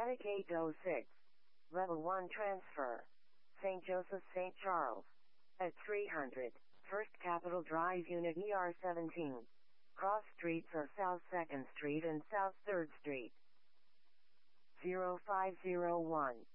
Attic 806. Level 1 transfer. St. Joseph St. Charles. At 300. First Capitol Drive Unit ER17. Cross streets are South 2nd Street and South 3rd Street. 0501.